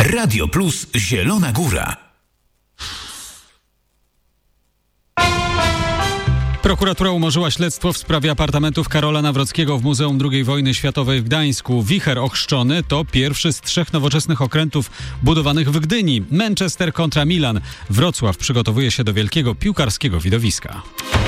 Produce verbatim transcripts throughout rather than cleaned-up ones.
Radio Plus Zielona Góra. Prokuratura umorzyła śledztwo w sprawie apartamentów Karola Nawrockiego w Muzeum drugiej Wojny Światowej w Gdańsku. Wicher ochrzczony to pierwszy z trzech nowoczesnych okrętów budowanych w Gdyni. Manchester kontra Milan. Wrocław przygotowuje się do wielkiego piłkarskiego widowiska.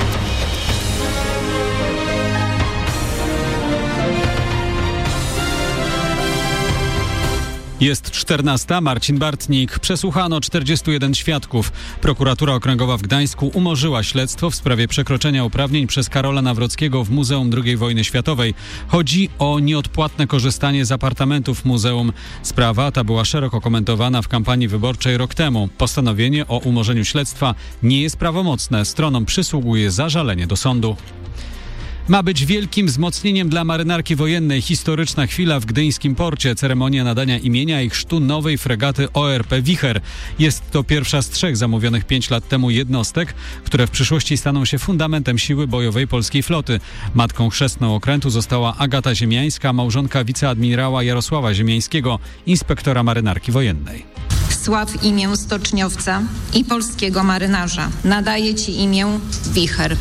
Jest czternasta. Marcin Bartnik. Przesłuchano czterdziestu jeden świadków. Prokuratura Okręgowa w Gdańsku umorzyła śledztwo w sprawie przekroczenia uprawnień przez Karola Nawrockiego w Muzeum drugiej Wojny Światowej. Chodzi o nieodpłatne korzystanie z apartamentów muzeum. Sprawa ta była szeroko komentowana w kampanii wyborczej rok temu. Postanowienie o umorzeniu śledztwa nie jest prawomocne. Stronom przysługuje zażalenie do sądu. Ma być wielkim wzmocnieniem dla marynarki wojennej. Historyczna chwila w gdyńskim porcie. Ceremonia nadania imienia i chrztu nowej fregaty O R P Wicher. Jest to pierwsza z trzech zamówionych pięć lat temu jednostek, które w przyszłości staną się fundamentem siły bojowej polskiej floty. Matką chrzestną okrętu została Agata Ziemiańska, małżonka wiceadmirała Jarosława Ziemiańskiego, inspektora marynarki wojennej. Sław imię stoczniowca i polskiego marynarza. Nadaję Ci imię Wicher.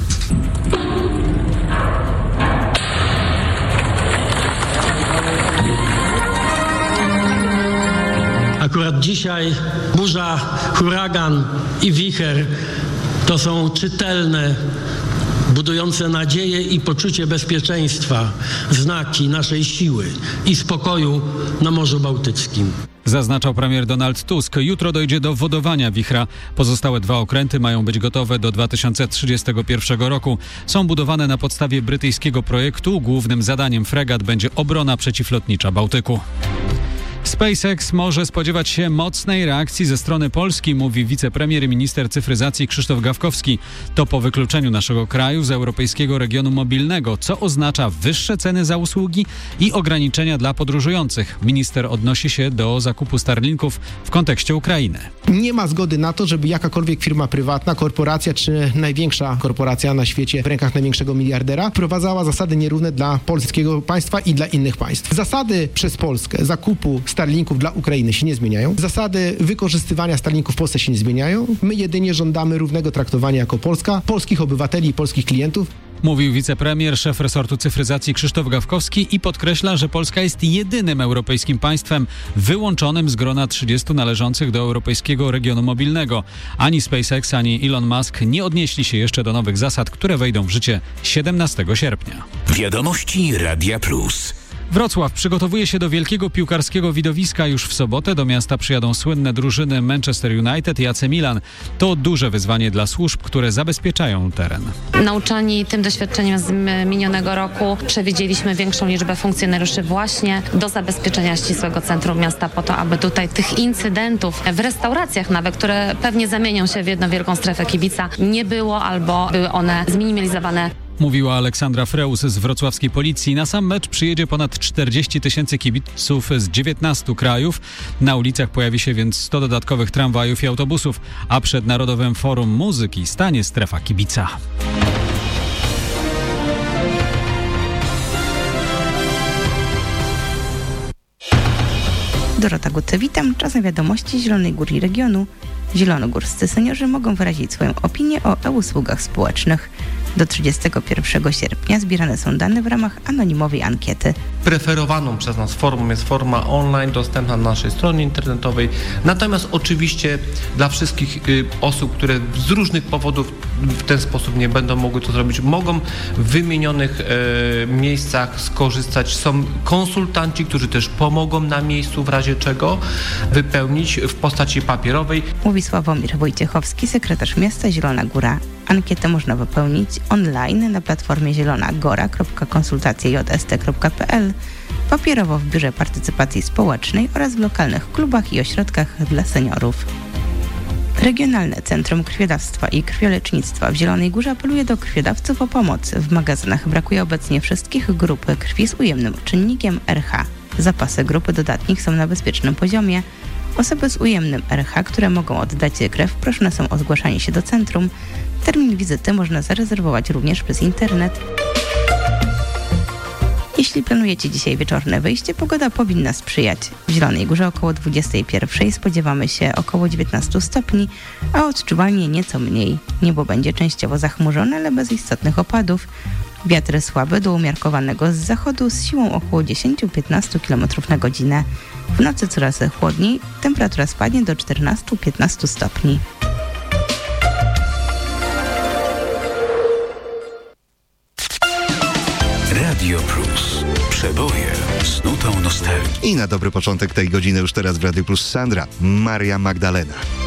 Akurat dzisiaj burza, huragan i wicher to są czytelne, budujące nadzieję i poczucie bezpieczeństwa znaki naszej siły i spokoju na Morzu Bałtyckim. Zaznaczał premier Donald Tusk. Jutro dojdzie do wodowania wichra. Pozostałe dwa okręty mają być gotowe do dwa tysiące trzydziestego pierwszego roku. Są budowane na podstawie brytyjskiego projektu. Głównym zadaniem fregat będzie obrona przeciwlotnicza Bałtyku. SpaceX może spodziewać się mocnej reakcji ze strony Polski, mówi wicepremier i minister cyfryzacji Krzysztof Gawkowski. To po wykluczeniu naszego kraju z europejskiego regionu mobilnego, co oznacza wyższe ceny za usługi i ograniczenia dla podróżujących. Minister odnosi się do zakupu Starlinków w kontekście Ukrainy. Nie ma zgody na to, żeby jakakolwiek firma prywatna, korporacja czy największa korporacja na świecie w rękach największego miliardera wprowadzała zasady nierówne dla polskiego państwa i dla innych państw. Zasady przez Polskę zakupu Starlinków dla Ukrainy się nie zmieniają. Zasady wykorzystywania Starlinków w Polsce się nie zmieniają. My jedynie żądamy równego traktowania jako Polska, polskich obywateli i polskich klientów. Mówił wicepremier, szef resortu cyfryzacji Krzysztof Gawkowski i podkreśla, że Polska jest jedynym europejskim państwem wyłączonym z grona trzydziestu należących do europejskiego regionu mobilnego. Ani SpaceX, ani Elon Musk nie odnieśli się jeszcze do nowych zasad, które wejdą w życie siedemnastego sierpnia. Wiadomości Radia Plus. Wrocław przygotowuje się do wielkiego piłkarskiego widowiska. Już w sobotę do miasta przyjadą słynne drużyny Manchester United i A C Milan. To duże wyzwanie dla służb, które zabezpieczają teren. Nauczani tym doświadczeniem z minionego roku przewidzieliśmy większą liczbę funkcjonariuszy właśnie do zabezpieczenia ścisłego centrum miasta po to, aby tutaj tych incydentów w restauracjach nawet, które pewnie zamienią się w jedną wielką strefę kibica, nie było albo były one zminimalizowane. Mówiła Aleksandra Freus z wrocławskiej policji. Na sam mecz przyjedzie ponad czterdzieści tysięcy kibiców z dziewiętnastu krajów. Na ulicach pojawi się więc sto dodatkowych tramwajów i autobusów, a przed Narodowym Forum Muzyki stanie strefa kibica. Dorota Gutte, witam. Czas na wiadomości Zielonej Góry i regionu. Zielonogórscy seniorzy mogą wyrazić swoją opinię o e-usługach społecznych. Do trzydziestego pierwszego sierpnia zbierane są dane w ramach anonimowej ankiety. Preferowaną przez nas formą jest forma online dostępna na naszej stronie internetowej. Natomiast oczywiście dla wszystkich y, osób, które z różnych powodów w ten sposób nie będą mogły to zrobić, mogą w wymienionych y, miejscach skorzystać. Są konsultanci, którzy też pomogą na miejscu w razie czego wypełnić w postaci papierowej. Mówi Sławomir Wojciechowski, sekretarz miasta Zielona Góra. Ankietę można wypełnić online na platformie zielonagora kropka konsultacje j s t kropka p l, papierowo w Biurze Partycypacji Społecznej oraz w lokalnych klubach i ośrodkach dla seniorów. Regionalne Centrum Krwiodawstwa i Krwiolecznictwa w Zielonej Górze apeluje do krwiodawców o pomoc. W magazynach brakuje obecnie wszystkich grup krwi z ujemnym czynnikiem R H. Zapasy grupy dodatnich są na bezpiecznym poziomie. Osoby z ujemnym R H, które mogą oddać krew, proszone są o zgłaszanie się do centrum. Termin wizyty można zarezerwować również przez internet. Jeśli planujecie dzisiaj wieczorne wyjście, pogoda powinna sprzyjać. W Zielonej Górze około dwudziestej pierwszej spodziewamy się około dziewiętnaście stopni, a odczuwalnie nieco mniej. Niebo będzie częściowo zachmurzone, ale bez istotnych opadów. Wiatr słaby do umiarkowanego z zachodu z siłą około dziesięć do piętnastu kilometrów na godzinę. W nocy coraz chłodniej, temperatura spadnie do czternaście do piętnastu stopni. Radio Plus. Przeboje z nutą nostalgii. I na dobry początek tej godziny już teraz w Radio Plus Sandra, Maria Magdalena.